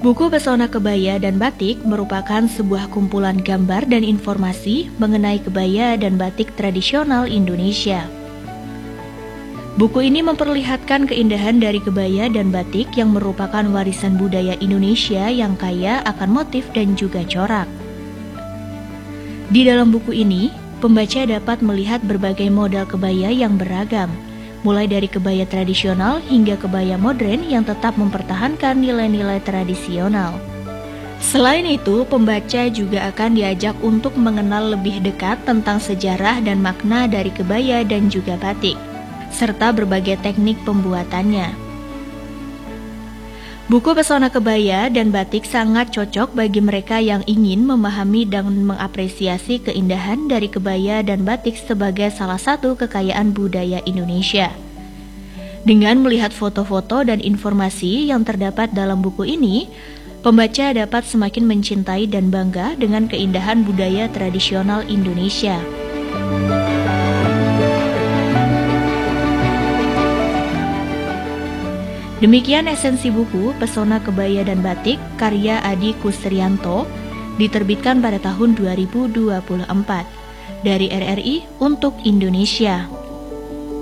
Buku Pesona Kebaya dan Batik merupakan sebuah kumpulan gambar dan informasi mengenai kebaya dan batik tradisional Indonesia. Buku ini memperlihatkan keindahan dari kebaya dan batik yang merupakan warisan budaya Indonesia yang kaya akan motif dan juga corak. Di dalam buku ini, pembaca dapat melihat berbagai model kebaya yang beragam, mulai dari kebaya tradisional hingga kebaya modern yang tetap mempertahankan nilai-nilai tradisional. Selain itu, pembaca juga akan diajak untuk mengenal lebih dekat tentang sejarah dan makna dari kebaya dan juga batik, serta berbagai teknik pembuatannya. Buku Pesona Kebaya dan Batik sangat cocok bagi mereka yang ingin memahami dan mengapresiasi keindahan dari kebaya dan batik sebagai salah satu kekayaan budaya Indonesia. Dengan melihat foto-foto dan informasi yang terdapat dalam buku ini, pembaca dapat semakin mencintai dan bangga dengan keindahan budaya tradisional Indonesia. Demikian esensi buku Pesona Kebaya dan Batik karya Adi Kusrianto, diterbitkan pada tahun 2024 dari RRI untuk Indonesia.